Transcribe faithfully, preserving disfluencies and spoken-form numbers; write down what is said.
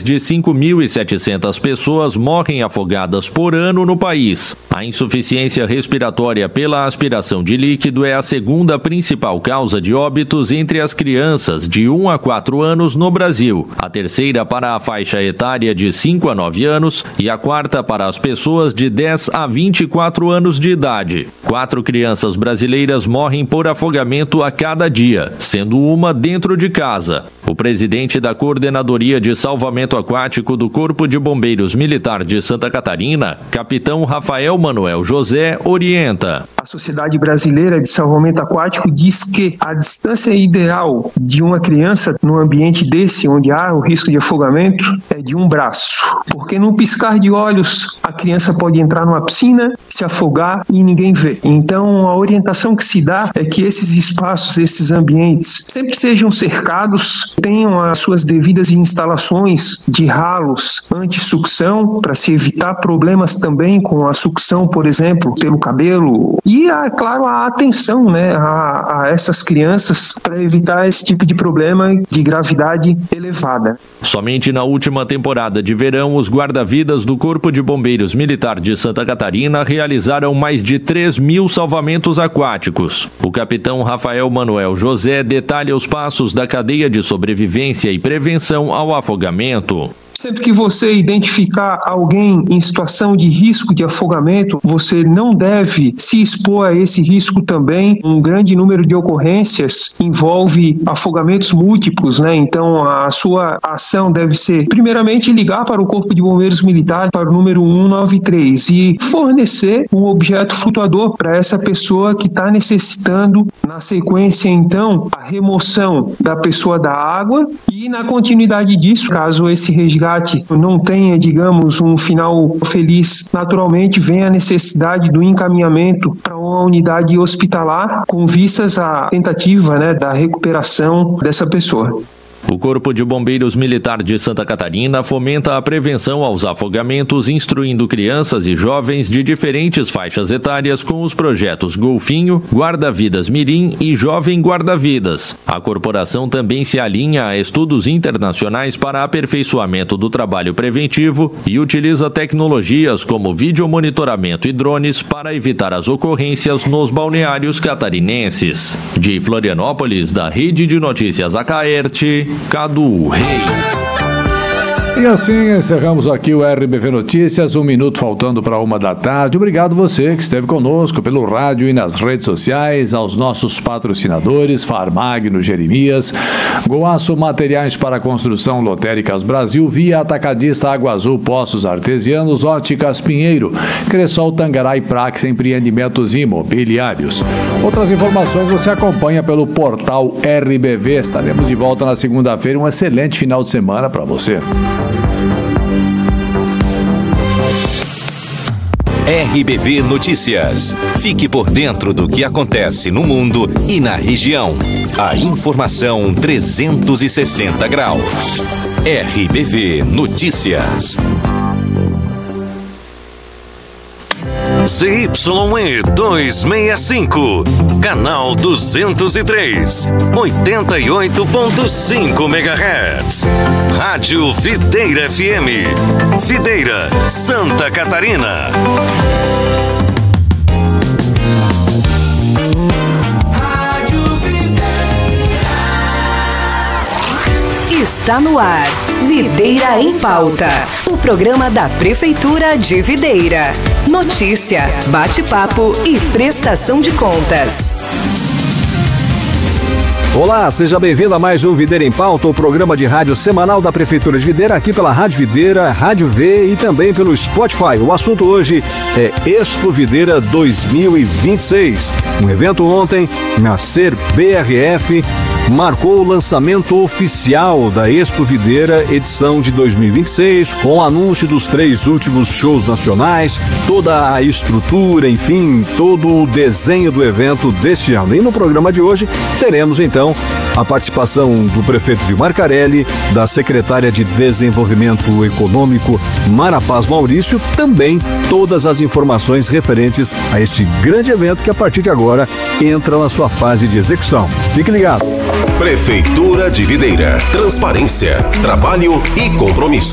de cinco mil e setecentas pessoas morrem afogadas por ano no país. A insuficiência respiratória pela aspiração de líquido é a segunda principal causa de óbitos entre as crianças de um a quatro anos no Brasil. A terceira para a faixa etária de cinco a nove anos e a quarta para as pessoas de dez a vinte e quatro anos de idade. Quatro crianças brasileiras morrem por afogamento a cada dia, sendo uma dentro de casa. O presidente da Coordenadoria de Salvamento Aquático do Corpo de Bombeiros Militar de Santa Catarina, capitão Rafael Manuel José, orienta. A Sociedade Brasileira de Salvamento Aquático diz que a distância ideal de uma criança no ambiente desse, onde há o risco de afogamento, é de um braço. Porque num piscar de olhos, a criança pode entrar numa piscina, se afogar e ninguém vê. Então, a orientação que se dá é que esses espaços, esses ambientes, sempre sejam cercados, tenham as suas devidas instalações de ralos anti-sucção, para se evitar problemas também com a sucção, por exemplo, pelo cabelo. E, é claro, a atenção, né, a, a essas crianças para evitar esse tipo de problema de gravidade elevada. Somente na última temporada de verão, os guarda-vidas do Corpo de Bombeiros Militar de Santa Catarina realizaram mais de três mil salvamentos aquáticos. O capitão Rafael Manuel José detalha os passos da cadeia de sobrevivência e prevenção ao afogamento. Sempre que você identificar alguém em situação de risco de afogamento, você não deve se expor a esse risco também. Um grande número de ocorrências envolve afogamentos múltiplos, né? Então, a sua ação deve ser, primeiramente, ligar para o Corpo de Bombeiros Militar, para o número cento e noventa e três, e fornecer um objeto flutuador para essa pessoa que está necessitando. Na sequência, então, a remoção da pessoa da água e, na continuidade disso, caso esse resgate não tenha, digamos, um final feliz, naturalmente vem a necessidade do encaminhamento para uma unidade hospitalar com vistas à tentativa, né, da recuperação dessa pessoa. O Corpo de Bombeiros Militar de Santa Catarina fomenta a prevenção aos afogamentos, instruindo crianças e jovens de diferentes faixas etárias com os projetos Golfinho, Guarda-Vidas Mirim e Jovem Guarda-Vidas. A corporação também se alinha a estudos internacionais para aperfeiçoamento do trabalho preventivo e utiliza tecnologias como videomonitoramento e drones para evitar as ocorrências nos balneários catarinenses. De Florianópolis, da Rede de Notícias Acaerte, Cadu Rei. E assim encerramos aqui o R B V Notícias, um minuto faltando para uma da tarde. Obrigado você que esteve conosco pelo rádio e nas redes sociais, aos nossos patrocinadores, Farmagno Jeremias, Goaço Materiais para Construção Lotéricas Brasil, Via Atacadista Água Azul Poços Artesianos, Óticas Pinheiro, Cressol Tangará e Prax Empreendimentos Imobiliários. Outras informações você acompanha pelo portal R B V. Estaremos de volta na segunda-feira. Um excelente final de semana para você. R B V Notícias. Fique por dentro do que acontece no mundo e na região. A informação trezentos e sessenta graus. R B V Notícias. C Y E duzentos e sessenta e cinco, canal duzentos e três, oitenta e oito ponto cinco megahertz. Rádio Videira F M, Videira, Santa Catarina. Rádio Videira. Está no ar, Videira em Pauta, o programa da Prefeitura de Videira. Notícia, bate-papo e prestação de contas. Olá, seja bem-vindo a mais um Videira em Pauta, o programa de rádio semanal da Prefeitura de Videira, aqui pela Rádio Videira, Rádio V e também pelo Spotify. O assunto hoje é Expo Videira dois mil e vinte e seis. Um evento ontem, na Ser B R F, marcou o lançamento oficial da Expo Videira edição de dois mil e vinte e seis, com o anúncio dos três últimos shows nacionais, toda a estrutura, enfim, todo o desenho do evento deste ano. E no programa de hoje teremos então a participação do prefeito Vilmar Carelli, da secretária de Desenvolvimento Econômico Mara Paz Maurício, também todas as informações referentes a este grande evento que a partir de agora entra na sua fase de execução. Fique ligado. Prefeitura de Videira. Transparência, trabalho e compromisso.